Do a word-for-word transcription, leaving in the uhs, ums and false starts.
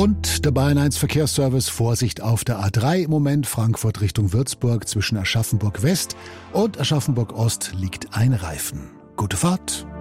Und der Bayern eins Verkehrsservice, Vorsicht auf der A drei im Moment, Frankfurt Richtung Würzburg zwischen Aschaffenburg West und Aschaffenburg Ost liegt ein Reifen. Gute Fahrt!